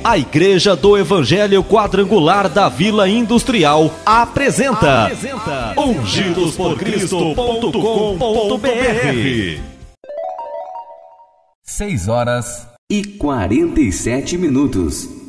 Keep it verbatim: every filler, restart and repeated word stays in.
A Igreja do Evangelho Quadrangular da Vila Industrial apresenta, apresenta ungidos por cristo ponto com ponto b r. seis horas e quarenta e sete minutos.